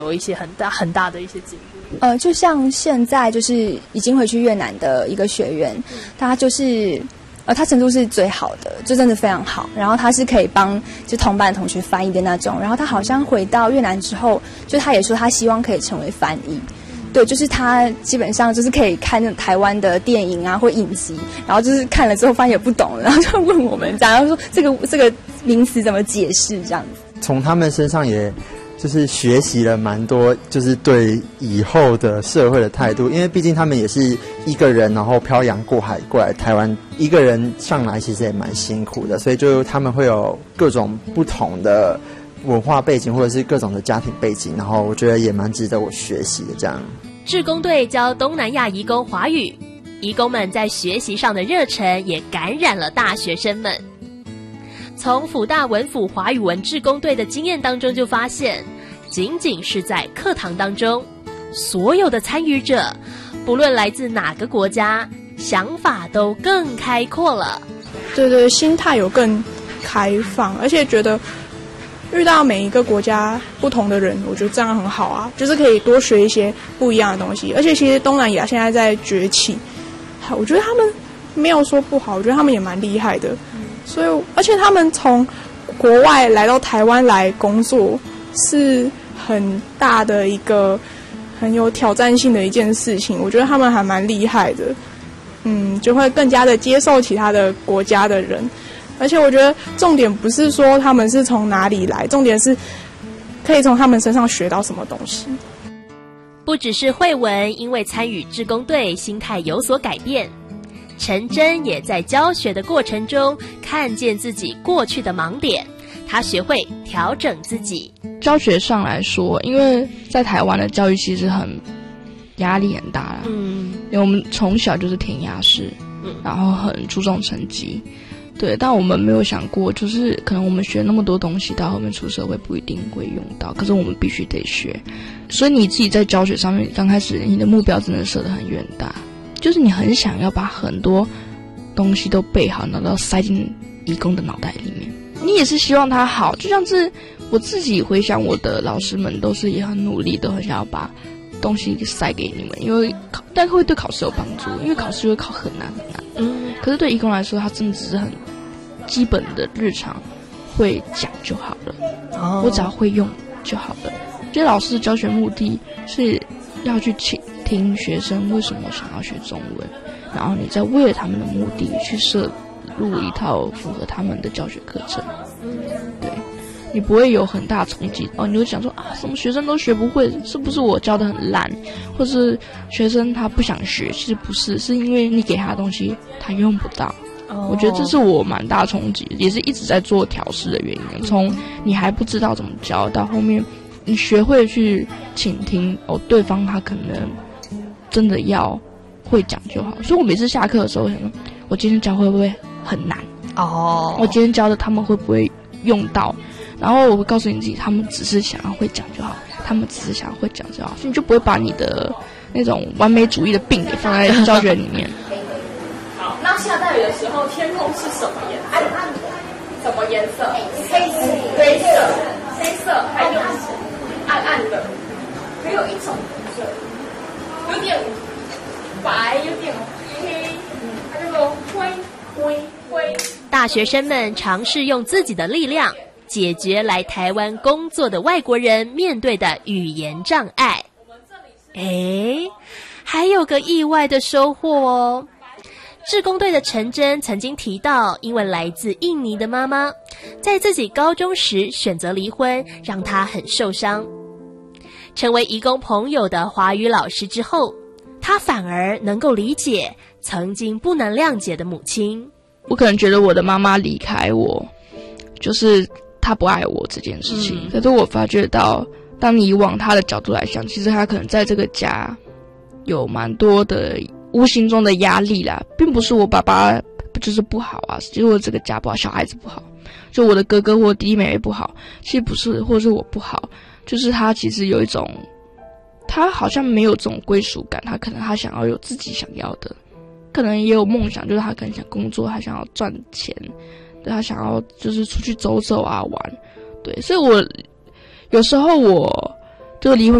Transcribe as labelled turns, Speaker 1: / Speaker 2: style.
Speaker 1: 有一些很大的一些进步？
Speaker 2: 就像现在就是已经回去越南的一个学员，他就是他程度是最好的，就真的非常好。然后他是可以帮就同班的同学翻译的那种。然后他好像回到越南之后，就他也说他希望可以成为翻译。对，就是他基本上就是可以看台湾的电影啊或影集，然后就是看了之后发现也不懂了，然后就问我们这样，然后说这个名词怎么解释这样子。
Speaker 3: 从他们身上也就是学习了蛮多，就是对以后的社会的态度，因为毕竟他们也是一个人，然后漂洋过海过来台湾，一个人上来其实也蛮辛苦的，所以就他们会有各种不同的文化背景或者是各种的家庭背景，然后我觉得也蛮值得我学习的这样。
Speaker 4: 志工队教东南亚移工华语，移工们在学习上的热忱也感染了大学生们。从辅大文辅华语文志工队的经验当中就发现，仅仅是在课堂当中，所有的参与者不论来自哪个国家，想法都更开阔了。
Speaker 5: 对，心态有更开放，而且觉得遇到每一个国家不同的人，我觉得这样很好啊，就是可以多学一些不一样的东西。而且其实东南亚现在在崛起，我觉得他们没有说不好，我觉得他们也蛮厉害的。所以而且他们从国外来到台湾来工作，是很大的一个很有挑战性的一件事情，我觉得他们还蛮厉害的。就会更加的接受其他的国家的人。而且我觉得重点不是说他们是从哪里来，重点是可以从他们身上学到什么东西。
Speaker 4: 不只是慧文因为参与志工队心态有所改变，陈真也在教学的过程中看见自己过去的盲点，他学会调整自己。
Speaker 6: 教学上来说，因为在台湾的教育其实很压力很大啦，因为我们从小就是填鸭式，然后很注重成绩。对，但我们没有想过，就是可能我们学那么多东西，到后面出社会不一定会用到，可是我们必须得学。所以你自己在教学上面，刚开始你的目标真的设得很远大，就是你很想要把很多东西都背好，然后塞进移工的脑袋里面。你也是希望他好，就像是我自己回想，我的老师们都是也很努力，都很想要把东西塞给你们，因为但会对考试有帮助，因为考试会考很难很难。可是对移工来说，他真的只是很基本的日常会讲就好了，我只要会用就好了。觉得老师的教学目的是要去倾听学生为什么想要学中文，然后你再为了他们的目的去摄入一套符合他们的教学课程。对，你不会有很大冲击你会想说什么学生都学不会，是不是我教得很烂，或是学生他不想学？其实不是，是因为你给他的东西他用不到。我觉得这是我蛮大冲击，也是一直在做调试的原因。从你还不知道怎么教，到后面你学会去倾听对方他可能真的要会讲就好。所以我每次下课的时候想说，我今天教会不会很难？我今天教的他们会不会用到？然后我会告诉你自己，他们只是想要会讲就好，他们只是想要会讲就好，所以你就不会把你的那种完美主义的病给放在教学里面。
Speaker 1: 好，那下大雨的时候，天空是什么颜色？什么颜色？黑色，还有暗暗的，还有一种色，有点白，有点黑，它叫做灰。
Speaker 4: 大学生们尝试用自己的力量解决来台湾工作的外国人面对的语言障碍。还有个意外的收获哦。志工队的陈真曾经提到，因为来自印尼的妈妈在自己高中时选择离婚，让她很受伤。成为移工朋友的华语老师之后，她反而能够理解曾经不能谅解的母亲。
Speaker 6: 我可能觉得我的妈妈离开我，就是她不爱我这件事情。可是我发觉到，当你往她的角度来想，其实她可能在这个家有蛮多的无形中的压力啦，并不是我爸爸就是不好啊，是我这个家不好，小孩子不好，就我的哥哥或弟弟妹妹不好，其实不是，或者是我不好，就是他其实有一种，他好像没有这种归属感，他可能他想要有自己想要的，可能也有梦想，就是他可能想工作，他想要赚钱，对，他想要就是出去走走啊玩，对，所以我有时候我这个离婚